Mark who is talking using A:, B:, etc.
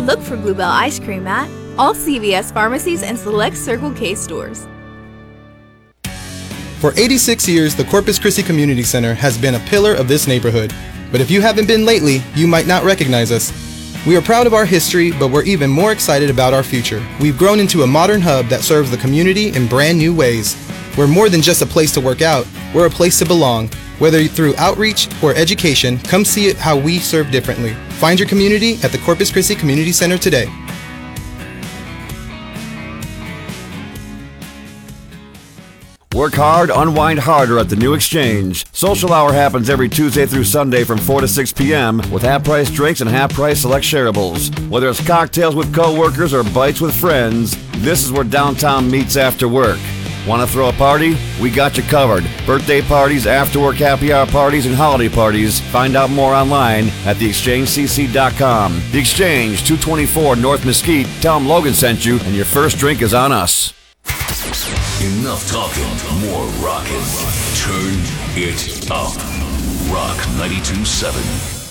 A: look for Bluebell ice cream at all CVS pharmacies and select Circle K stores.
B: For 86 years, the Corpus Christi Community Center has been a pillar of this neighborhood. But if you haven't been lately, you might not recognize us. We are proud of our history, but we're even more excited about our future. We've grown into a modern hub that serves the community in brand new ways. We're more than just a place to work out, we're a place to belong. Whether through outreach or education, come see it how we serve differently. Find your community at the Corpus Christi Community Center today.
C: Work hard, unwind harder at the New Exchange. Social Hour happens every Tuesday through Sunday from 4 to 6 p.m. with half-price drinks and half-price select shareables. Whether it's cocktails with co-workers or bites with friends, this is where downtown meets after work. Want to throw a party? We got you covered. Birthday parties, after-work happy hour parties, and holiday parties. Find out more online at theexchangecc.com. The Exchange, 224 North Mesquite. Tell them Logan sent you, and your first drink is on us.
D: Enough talking, more rocking. Turn it up. Rock 92.7.